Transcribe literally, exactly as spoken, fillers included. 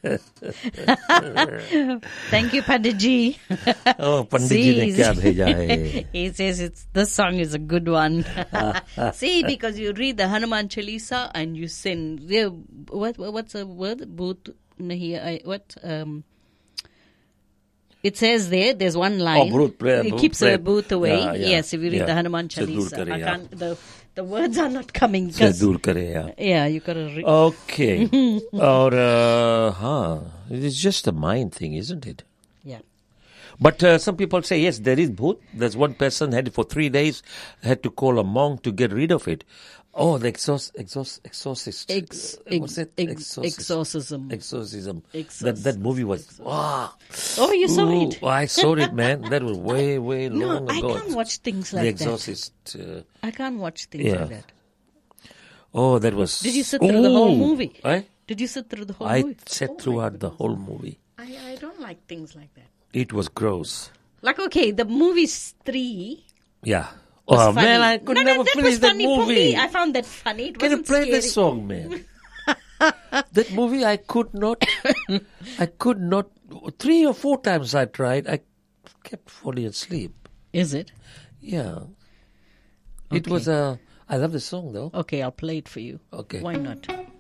Thank you, Pandit ji. Oh, Pandit ji ne kya bheja hai? He says it's this song is a good one. See, because you read the Hanuman Chalisa and you sin. Yeah, what what's the word? Bhoot nahi. I what um. It says there, there's one line. Oh, bhoot, prayer, it keeps a booth away. Yeah, yeah, yes, if you read yeah. the Hanuman Chalisa. I can't, the, the words are not coming. Se dur kare, yeah. Yeah, you got to read. Okay. Or, uh, huh. It's just a mind thing, isn't it? Yeah. But uh, some people say, yes, there is bhoot. There's one person had it for three days, had to call a monk to get rid of it. Oh, the exorc- exorc- exorcist. Ex, Uh, What's it? ex, Exorcist. exorcism. Exorcism. Exorcism. That that movie was, wow. Oh, you saw Ooh, it? I saw it, man. That was way, way No, long I ago. can't watch things like The that. Exorcist. Uh, I can't watch things Yeah. like that. oh, that was... Did you sit through the whole Ooh. movie? Eh? Did you sit through the whole I movie? sat Oh, my throughout the goodness. whole movie. I, I don't like things like that. It was gross. Like, okay, the movie's three. Yeah. Was Oh, funny. man, I could no, never no, that finish was that funny for movie. me. I found that funny. It Can you wasn't play scary. that song, man? That movie, I could not, I could not, three or four times I tried, I kept falling asleep. Is it? Yeah. It Okay. was a, I love the song though. Okay, I'll play it for you. Okay. Why not?